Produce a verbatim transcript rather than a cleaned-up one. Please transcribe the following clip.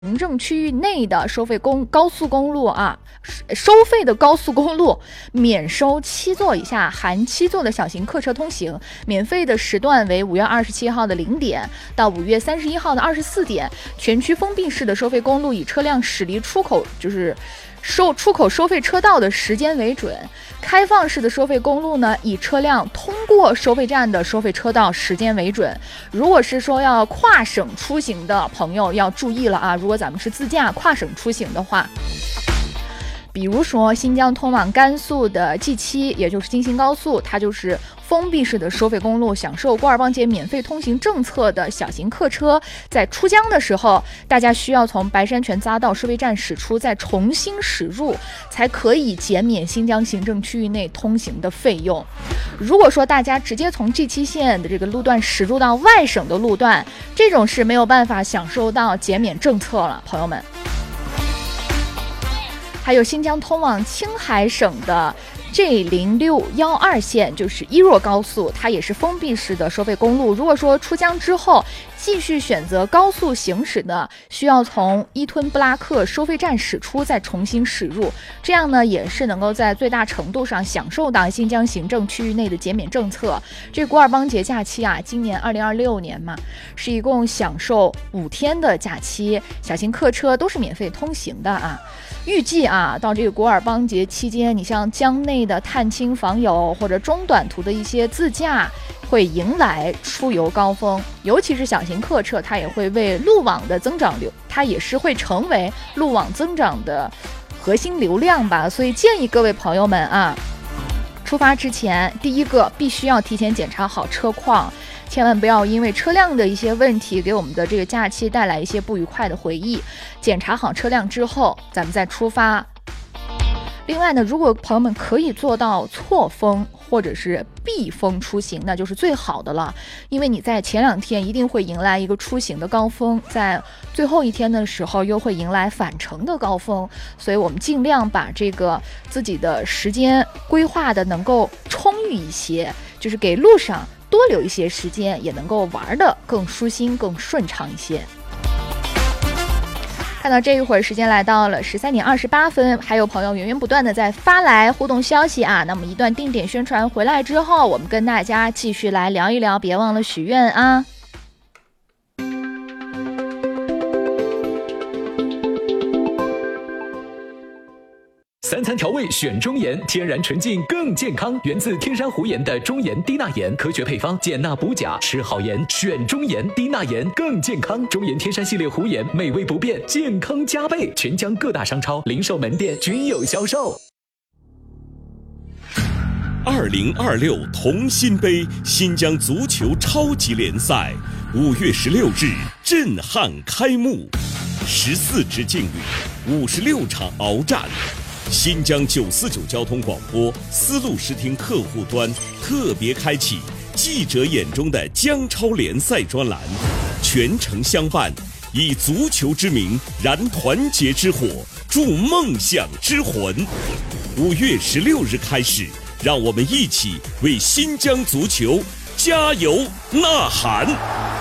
行政区域内的收费公高速公路啊，收费的高速公路免收七座以下含七座的小型客车通行，免费的时段为五月二十七号的零点到五月三十一号的二十四点。全区封闭式的收费公路以车辆驶离出口就是收出口收费车道的时间为准，开放式的收费公路呢，以车辆通过收费站的收费车道时间为准。如果是说要跨省出行的朋友要注意了啊，如果咱们是自驾跨省出行的话，比如说新疆通往甘肃的 G 七，也就是京新高速，它就是封闭式的收费公路，享受古尔邦节免费通行政策的小型客车，在出江的时候，大家需要从白山泉匝道收费站驶出，再重新驶入，才可以减免新疆行政区域内通行的费用。如果说大家直接从 G 七 线的这个路段驶入到外省的路段，这种是没有办法享受到减免政策了，朋友们。还有新疆通往青海省的 G 零六一二 线，就是伊若高速，它也是封闭式的收费公路。如果说出江之后继续选择高速行驶的，需要从伊吞布拉克收费站驶出，再重新驶入，这样呢也是能够在最大程度上享受到新疆行政区域内的减免政策。这古尔邦节假期啊，今年二零二六年嘛，是一共享受五天的假期，小型客车都是免费通行的啊。预计啊，到这个古尔邦节期间，你像江内的探亲访友或者中短途的一些自驾，会迎来出游高峰。尤其是小型客车，它也会为路网的增长流，它也是会成为路网增长的核心流量吧。所以建议各位朋友们啊，出发之前，第一个必须要提前检查好车况。千万不要因为车辆的一些问题给我们的这个假期带来一些不愉快的回忆。检查好车辆之后，咱们再出发。另外呢，如果朋友们可以做到错峰或者是避风出行，那就是最好的了。因为你在前两天一定会迎来一个出行的高峰，在最后一天的时候又会迎来返程的高峰，所以我们尽量把这个自己的时间规划的能够充裕一些，就是给路上多留一些时间，也能够玩得更舒心更顺畅一些。看到这一会儿时间来到了十三点二十八分，还有朋友源源不断的在发来互动消息啊。那么一段定点宣传回来之后，我们跟大家继续来聊一聊，别忘了许愿啊。 三餐调味选中盐，天然纯净更健康，源自天山湖盐的中盐低钠盐，科学配方，减钠补钾，吃好盐选中盐，低钠盐更健康。中盐天山系列湖盐，美味不变，健康加倍，全疆各大商超、零售门店均有销售。 二零二六同心杯新疆足球超级联赛五月十六日震撼开幕，十四支劲旅，五十六场鏖战。新疆九四九交通广播丝路视听客户端特别开启记者眼中的疆超联赛专栏，全程相伴，以足球之名燃团结之火，铸梦想之魂。五月十六日开始，让我们一起为新疆足球加油呐喊。